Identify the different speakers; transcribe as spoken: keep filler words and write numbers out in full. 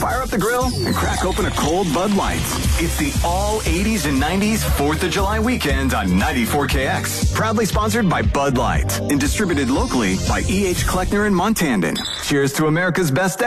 Speaker 1: Fire up the grill and crack open a cold Bud Light. It's the all eighties and nineties fourth of July weekend on ninety-four K X. Proudly sponsored by Bud Light and distributed locally by E H. Kleckner and Montandon. Cheers to America's best